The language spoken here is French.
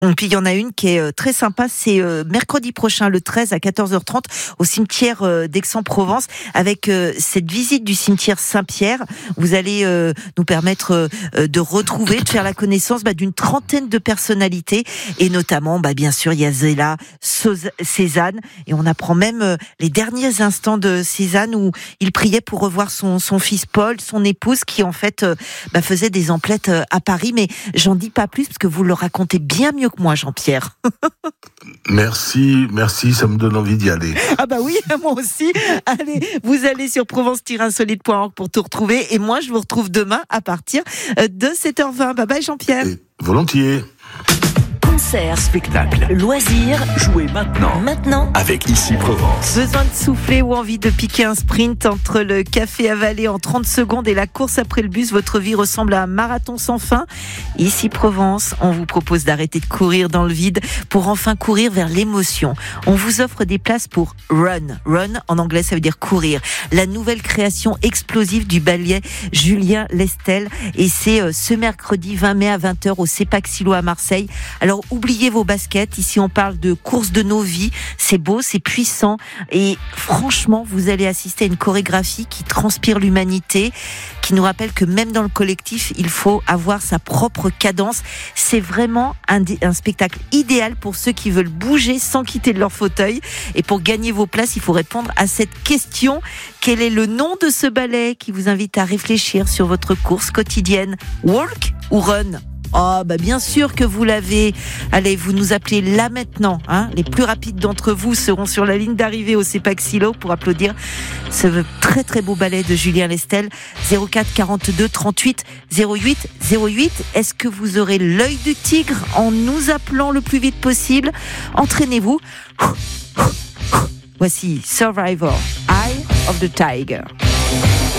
Et puis il y en a une qui est très sympa, c'est mercredi prochain, le 13 à 14h30, au cimetière d'Aix-en-Provence, avec cette visite du cimetière Saint-Pierre. Vous allez nous permettre de retrouver, de faire la connaissance d'une trentaine de personnalités, et notamment, bien sûr, il y a Zéla, Cézanne, et on apprend même les derniers instants de Cézanne où il priait pour revoir son fils Paul, son épouse, qui en fait faisait des emplettes à Paris, mais j'en dis pas plus parce que vous le racontez bien mieux que moi, Jean-Pierre. Merci, ça me donne envie d'y aller. Ah oui, moi aussi. Allez, vous allez sur provence-insolite.org pour tout retrouver, et moi je vous retrouve demain à partir de 7h20. Bye bye Jean-Pierre. Et volontiers. Concerts, spectacles, loisirs, jouez maintenant avec Ici Provence. Besoin de souffler ou envie de piquer un sprint entre le café avalé en 30 secondes et la course après le bus, votre vie ressemble à un marathon sans fin. Ici Provence, on vous propose d'arrêter de courir dans le vide pour enfin courir vers l'émotion. On vous offre des places pour Run. Run, en anglais, ça veut dire courir. La nouvelle création explosive du ballet Julien Lestel, et c'est ce mercredi 20 mai à 20h au CEPAC Silo à Marseille. Alors, oubliez vos baskets, ici on parle de course de nos vies, c'est beau, c'est puissant, et franchement vous allez assister à une chorégraphie qui transpire l'humanité, qui nous rappelle que même dans le collectif il faut avoir sa propre cadence. C'est vraiment un spectacle idéal pour ceux qui veulent bouger sans quitter de leur fauteuil, et pour gagner vos places il faut répondre à cette question: quel est le nom de ce ballet qui vous invite à réfléchir sur votre course quotidienne? Walk ou Run? Bien sûr que vous l'avez. Allez, vous nous appelez là maintenant, Les plus rapides d'entre vous seront sur la ligne d'arrivée au CEPAC Silo pour applaudir ce très très beau ballet de Julien Lestel. 04 42 38 08 08. Est-ce que vous aurez l'œil du tigre en nous appelant le plus vite possible? Entraînez-vous. Voici Survivor, Eye of the Tiger.